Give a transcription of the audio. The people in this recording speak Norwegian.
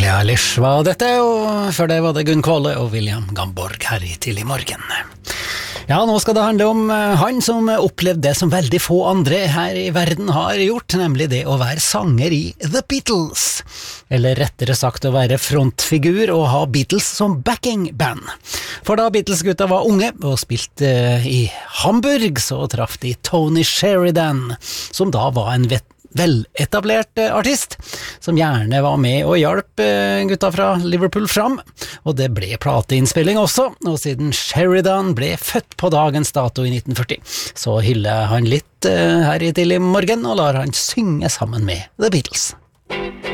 Billie Eilish var dette, og før det var det Gunn Kvåle og William Gamborg her i Tidlig morgen. Ja, nå skal det handle om han som opplevde det som veldig få andre her i verden har gjort, nemlig det å være sanger i The Beatles. Eller rettere sagt å være frontfigur og ha Beatles som backing-band. For da Beatles-gutta var unge og spilte i Hamburg, så traff de Tony Sheridan, som da var en veletablert artist, som gjerne var med og hjalp gutta fra Liverpool fram, og det ble plateinnspilling også, og siden Sheridan ble født på dagens dato i 1940, så hyller han litt her i Tidlig morgen og lar han synge sammen med The Beatles.